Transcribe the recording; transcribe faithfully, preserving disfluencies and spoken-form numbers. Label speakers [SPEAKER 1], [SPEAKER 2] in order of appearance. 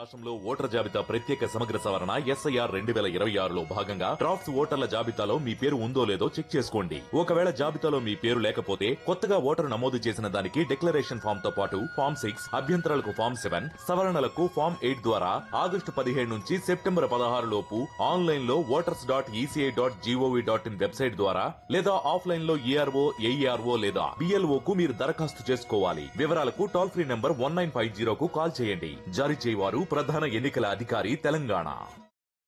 [SPEAKER 1] రాష్ట్రంలో ఓటర్ జాబితా ప్రత్యేక సమగ్ర సవరణ ఎస్ఐఆర్ రెండు వేల ఇరవై ఆరులో భాగంగా డ్రాఫ్ట్స్ ఓటర్ల జాబితాలో మీ పేరు ఉందో లేదో చెక్ చేసుకోండి. ఒకవేళ జాబితాలో మీ పేరు లేకపోతే కొత్తగా ఓటరు నమోదు చేసిన దానికి డిక్లరేషన్ ఫామ్ తో పాటు ఫామ్ సిక్స్ అభ్యంతరాలకు ఫామ్ సెవెన్ సవరణలకు ఫామ్ ఎయిట్ ద్వారా ఆగస్టు పదిహేడు నుంచి సెప్టెంబర్ పదహారు లోపు ఆన్లైన్ లో voters dot ECI dot GOV dot in website ద్వారా లేదా ఆఫ్లైన్ లో ఈఆర్ఓ ఏఈఆర్ఓ లేదా బిఎల్ఓ కు మీరు దరఖాస్తు చేసుకోవాలి. వివరాలకు toll free number one nine five zero కు కాల్ చేయండి. జారీ చేయవారు ప్రధాన ఎన్నికల అధికారి తెలంగాణ.